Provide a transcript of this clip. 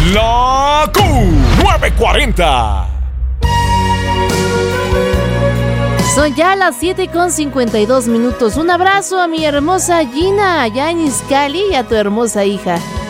La Q940. Son ya las 7:52. Un abrazo a mi hermosa Gina allá en Izcali y a tu hermosa hija.